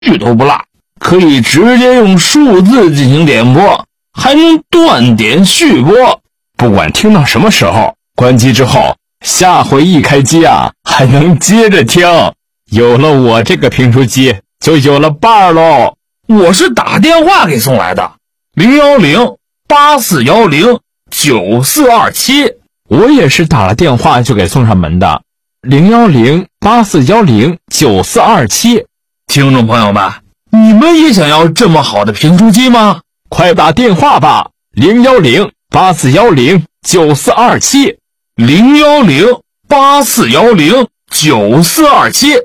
句都不落，可以直接用数字进行点播，还能断点续播。不管听到什么时候，关机之后，下回一开机啊，还能接着听。有了我这个评书机，就有了伴儿喽。 我是打电话给送来的，010-8410-9427。 我也是打了电话就给送上门的，010-8410-9427。 听众朋友们，你们也想要这么好的评书机吗？ 快打电话吧，010-8410-9427。 010-8410-9427。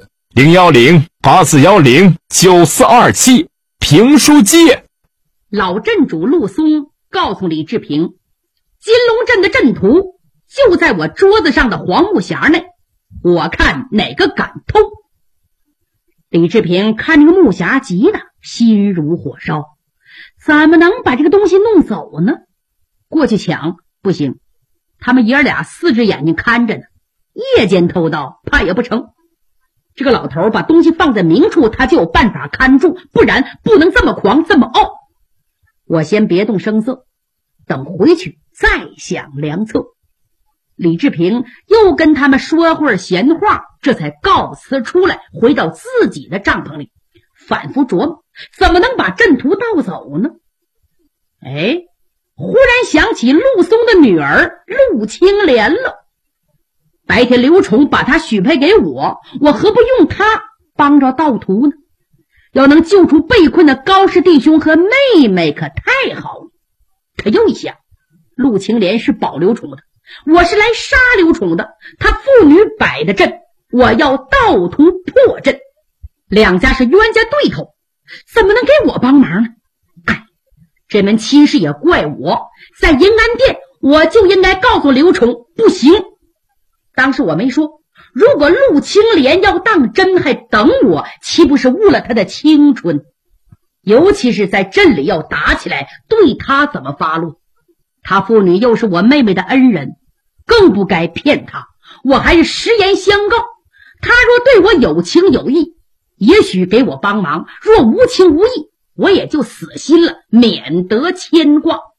010-8410-9427。评书机。 老镇主陆松告诉李志平，金龙镇的阵图就在我桌子上的黄木匣内，我看哪个敢偷。李志平看这个木匣急了，心如火烧，怎么能把这个东西弄走呢？过去抢不行，他们爷俩4只眼睛看着呢，夜间偷盗怕也不成。这个老头把东西放在明处，他就有办法看住，不然不能这么狂这么傲。我先别动声色，等回去再想良策。李志平又跟他们说会儿闲话，这才告辞出来，回到自己的帐篷里，反复琢磨怎么能把阵图盗走呢？忽然想起陆松的女儿陆青莲了。白天刘宠把她许配给我，我何不用她帮着盗图呢？要能救出被困的高氏弟兄和妹妹可太好了。他又一想，陆青莲是保刘宠的，我是来杀刘宠的，他父女摆的阵，我要盗图破阵，两家是冤家对头，怎么能给我帮忙呢？这门亲事也怪我，在银安殿我就应该告诉刘宠，不行。当时我没说，如果陆青莲要当真还等我，岂不是误了他的青春？尤其是在镇里要打起来，对他怎么发落？他父女又是我妹妹的恩人，更不该骗他。我还是实言相告，他若对我有情有义，也许给我帮忙；若无情无义，我也就死心了，免得牵挂。